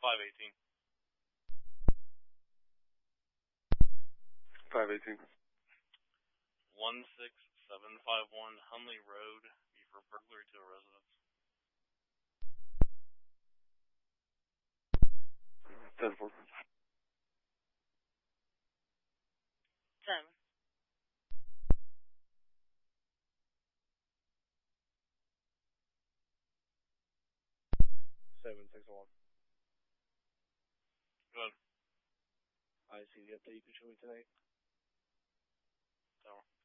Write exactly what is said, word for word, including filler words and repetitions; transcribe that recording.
five eighteen. five eighteen. one six seven five one Hunley Road, be for burglary to a residence. ten four. Seven. Seven six one. Go ahead. I see the update you can show me tonight. Tower.